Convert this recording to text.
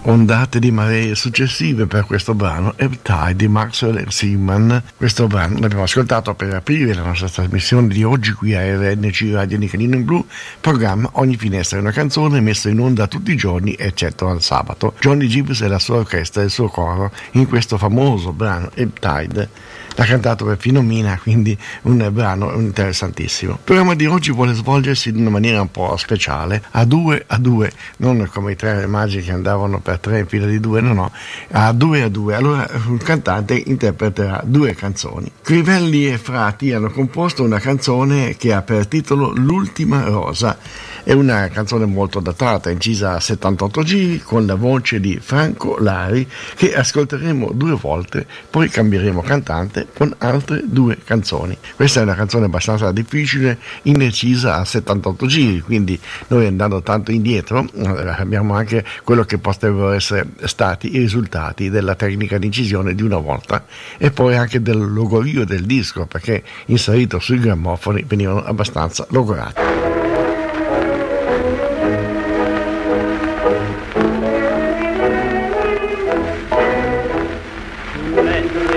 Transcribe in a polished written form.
ondate di maree successive per questo brano Eptide di Maxwell Seaman. Questo brano l'abbiamo ascoltato per aprire la nostra trasmissione di oggi qui a RNC Radio Nichelino in Blu, programma Ogni finestra è una canzone, messo in onda tutti i giorni eccetto al sabato. Johnny Gibbs e la sua orchestra e il suo coro in questo famoso brano Eptide. L'ha cantato per Finomina, quindi un brano interessantissimo. Il programma di oggi vuole svolgersi in una maniera un po' speciale, a due, non come i tre magi che andavano per tre in fila di due, no, a due. Allora un cantante interpreterà due canzoni. Crivelli e Frati hanno composto una canzone che ha per titolo L'ultima rosa. È una canzone molto datata, incisa a 78 giri, con la voce di Franco Lari, che ascolteremo due volte, poi cambieremo cantante con altre due canzoni. Questa è una canzone abbastanza difficile, indecisa a 78 giri, quindi noi andando tanto indietro abbiamo anche quello che potrebbero essere stati i risultati della tecnica di incisione di una volta e poi anche del logorio del disco, perché inserito sui grammofoni venivano abbastanza logorati.